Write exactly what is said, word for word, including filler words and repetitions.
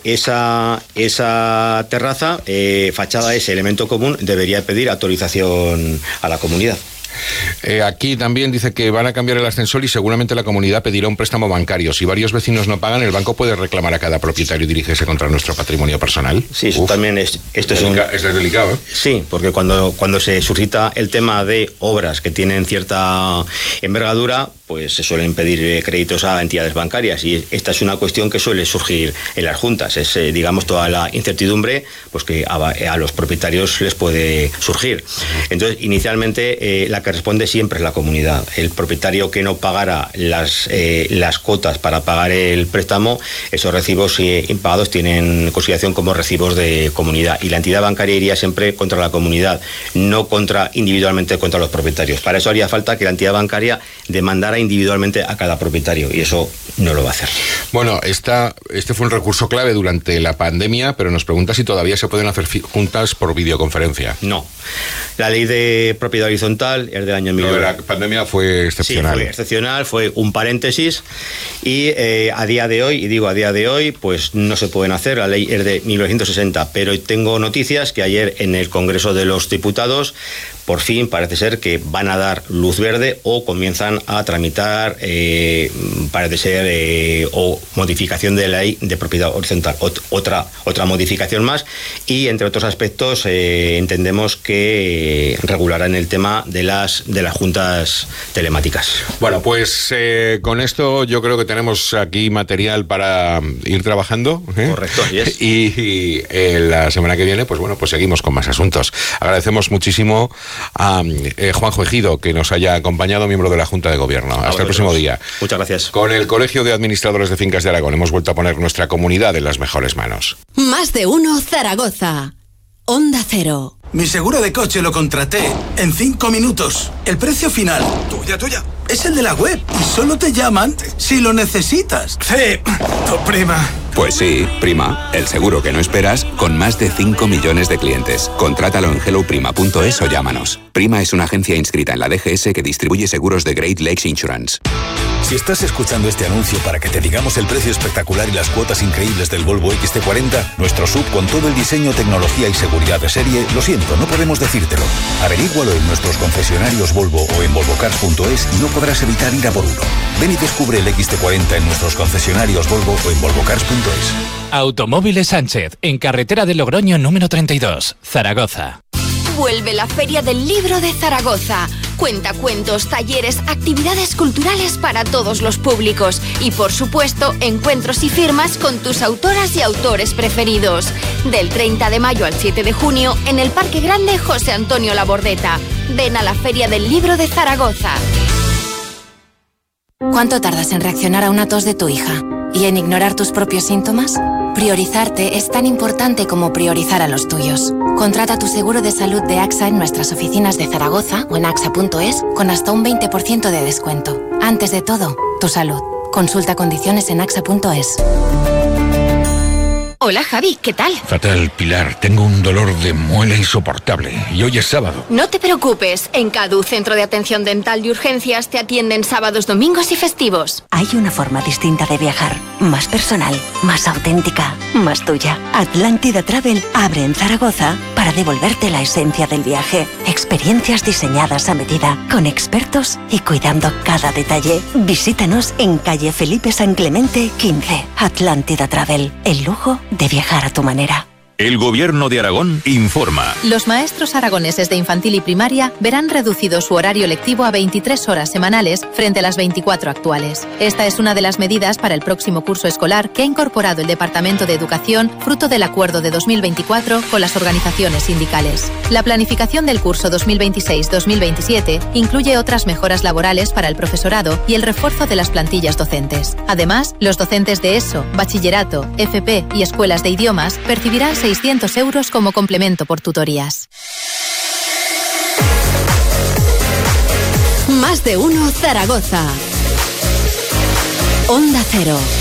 Esa, esa terraza, eh, fachada ese elemento común, debería pedir autorización a la comunidad. Eh, aquí también dice que van a cambiar el ascensor y seguramente la comunidad pedirá un préstamo bancario. Si varios vecinos no pagan, el banco puede reclamar a cada propietario y dirigirse contra nuestro patrimonio personal. Sí, eso también es... Esto es, Delica, un, es delicado, ¿eh? Sí, porque cuando, cuando se suscita el tema de obras que tienen cierta envergadura, pues se suelen pedir créditos a entidades bancarias, y esta es una cuestión que suele surgir en las juntas. Es, eh, digamos, toda la incertidumbre pues que a, a los propietarios les puede surgir. Entonces, inicialmente, eh, la que responde siempre es la comunidad. El propietario que no pagara las, eh, las cuotas para pagar el préstamo, esos recibos eh, impagados tienen consideración como recibos de comunidad, y la entidad bancaria iría siempre contra la comunidad, no contra individualmente contra los propietarios. Para eso haría falta que la entidad bancaria demandara individualmente a cada propietario, y eso no lo va a hacer. Bueno, esta, este fue un recurso clave durante la pandemia, pero nos pregunta si todavía se pueden hacer juntas por videoconferencia. No. La ley de propiedad horizontal es del año mil novecientos... Lo de la pandemia fue excepcional. Sí, fue excepcional, fue un paréntesis, y eh, a día de hoy, y digo a día de hoy, pues no se pueden hacer. La ley es de mil novecientos sesenta, pero tengo noticias que ayer en el Congreso de los Diputados, por fin parece ser que van a dar luz verde o comienzan a tramitar, eh, parece ser, eh, o modificación de la ley de propiedad horizontal, Ot- otra, otra modificación más, y entre otros aspectos eh, entendemos que regularán el tema de las, de las juntas telemáticas. Bueno, pues eh, con esto yo creo que tenemos aquí material para ir trabajando. ¿eh? Correcto, yes. Y, y eh, la semana que viene, pues bueno, pues seguimos con más asuntos. Agradecemos muchísimo a eh, Juanjo Ejido que nos haya acompañado, miembro de la Junta de Gobierno. Hasta el próximo día. Muchas gracias. Con el Colegio de Administradores de Fincas de Aragón hemos vuelto a poner nuestra comunidad en las mejores manos. Más de uno Zaragoza. Onda Cero. Mi seguro de coche lo contraté en cinco minutos. El precio final, tuya, tuya, es el de la web. Y solo te llaman si lo necesitas. Sí, tu prima. Pues sí, prima, el seguro que no esperas, con más de cinco millones de clientes. Contrátalo en hello prima punto es o llámanos. Prima es una agencia inscrita en la D G S que distribuye seguros de Great Lakes Insurance. Si estás escuchando este anuncio para que te digamos el precio espectacular y las cuotas increíbles del Volvo X C cuarenta, nuestro sub con todo el diseño, tecnología y seguridad de serie, lo siento, no podemos decírtelo. Averígualo en nuestros concesionarios Volvo o en volvo cars punto es y no podrás evitar ir a por uno. Ven y descubre el X C cuarenta en nuestros concesionarios Volvo o en volvo cars punto es. Automóviles Sánchez, en carretera de Logroño número treinta y dos, Zaragoza. Vuelve la Feria del Libro de Zaragoza. Cuentacuentos, talleres, actividades culturales para todos los públicos y, por supuesto, encuentros y firmas con tus autoras y autores preferidos. Del treinta de mayo al siete de junio en el Parque Grande José Antonio Labordeta. Ven a la Feria del Libro de Zaragoza. ¿Cuánto tardas en reaccionar a una tos de tu hija? ¿Y en ignorar tus propios síntomas? Priorizarte es tan importante como priorizar a los tuyos. Contrata tu seguro de salud de AXA en nuestras oficinas de Zaragoza o en axa punto es con hasta un veinte por ciento de descuento. Antes de todo, tu salud. Consulta condiciones en axa punto es. Hola Javi, ¿qué tal? Fatal, Pilar. Tengo un dolor de muela insoportable y hoy es sábado. No te preocupes. En CADU, Centro de Atención Dental y Urgencias, te atienden sábados, domingos y festivos. Hay una forma distinta de viajar. Más personal, más auténtica, más tuya. Atlántida Travel abre en Zaragoza para devolverte la esencia del viaje. Experiencias diseñadas a medida, con expertos y cuidando cada detalle. Visítanos en calle Felipe San Clemente quince. Atlántida Travel. El lujo de viajar a tu manera. El Gobierno de Aragón informa. Los maestros aragoneses de infantil y primaria verán reducido su horario lectivo a veintitrés horas semanales frente a las veinticuatro actuales. Esta es una de las medidas para el próximo curso escolar que ha incorporado el Departamento de Educación, fruto del acuerdo de dos mil veinticuatro con las organizaciones sindicales. La planificación del curso dos mil veintiséis dos mil veintisiete incluye otras mejoras laborales para el profesorado y el refuerzo de las plantillas docentes. Además, los docentes de ESO, bachillerato, F P y escuelas de idiomas percibirán seiscientos euros como complemento por tutorías. Más de uno Zaragoza. Onda Cero.